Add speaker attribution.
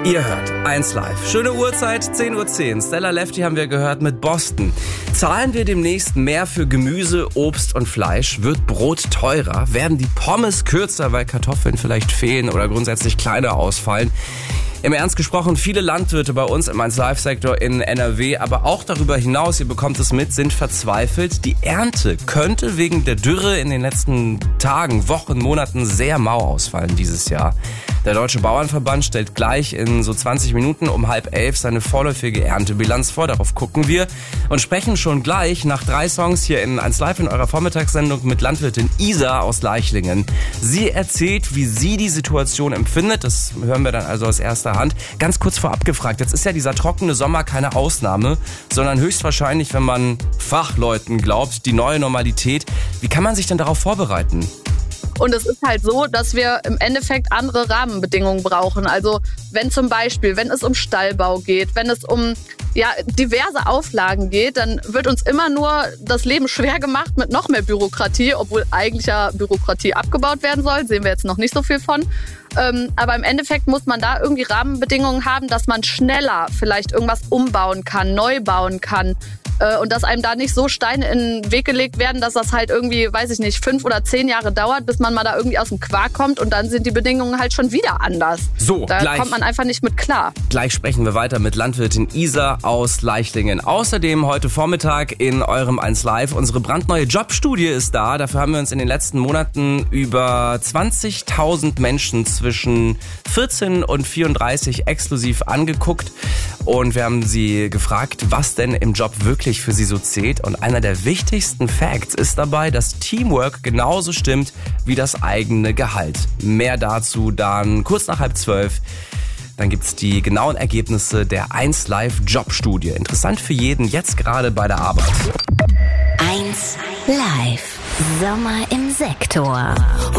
Speaker 1: Ihr hört 1 Live. Schöne Uhrzeit, 10:10 Uhr. Stella Lefty haben wir gehört mit Boston. Zahlen wir demnächst mehr für Gemüse, Obst und Fleisch? Wird Brot teurer? Werden die Pommes kürzer, weil Kartoffeln vielleicht fehlen oder grundsätzlich kleiner ausfallen? Im Ernst gesprochen, viele Landwirte bei uns im 1 Live-Sektor in NRW, aber auch darüber hinaus, ihr bekommt es mit, sind verzweifelt. Die Ernte könnte wegen der Dürre in den letzten Tagen, Wochen, Monaten sehr mau ausfallen dieses Jahr. Der Deutsche Bauernverband stellt gleich in so 20 Minuten um 10:30 seine vorläufige Erntebilanz vor. Darauf gucken wir und sprechen schon gleich nach 3 Songs hier in 1 Live in eurer Vormittagssendung mit Landwirtin Isa aus Leichlingen. Sie erzählt, wie sie die Situation empfindet. Das hören wir dann also aus erster Hand. Ganz kurz vorab gefragt, jetzt ist ja dieser trockene Sommer keine Ausnahme, sondern höchstwahrscheinlich, wenn man Fachleuten glaubt, die neue Normalität. Wie kann man sich denn darauf vorbereiten?
Speaker 2: Und es ist halt so, dass wir im Endeffekt andere Rahmenbedingungen brauchen. Also wenn es um Stallbau geht, wenn es um diverse Auflagen geht, dann wird uns immer nur das Leben schwer gemacht mit noch mehr Bürokratie, obwohl eigentlich ja Bürokratie abgebaut werden soll. Sehen wir jetzt noch nicht so viel von. Aber im Endeffekt muss man da irgendwie Rahmenbedingungen haben, dass man schneller vielleicht irgendwas umbauen kann, neu bauen kann. Und dass einem da nicht so Steine in den Weg gelegt werden, dass das halt irgendwie, 5 oder 10 Jahre dauert, bis man mal da irgendwie aus dem Quark kommt und dann sind die Bedingungen halt schon wieder anders.
Speaker 1: So,
Speaker 2: da kommt man einfach nicht mit klar.
Speaker 1: Gleich sprechen wir weiter mit Landwirtin Isa aus Leichlingen. Außerdem heute Vormittag in eurem 1 Live unsere brandneue Jobstudie ist da. Dafür haben wir uns in den letzten Monaten über 20.000 Menschen zwischen 14 und 34 exklusiv angeguckt und wir haben sie gefragt, was denn im Job wirklich für sie so zählt. Und einer der wichtigsten Facts ist dabei, dass Teamwork genauso stimmt wie das eigene Gehalt. Mehr dazu dann kurz nach 11:30. Dann gibt's die genauen Ergebnisse der 1 Live Jobstudie. Interessant für jeden, jetzt gerade bei der Arbeit.
Speaker 3: 1 Live. Sommer im Sektor.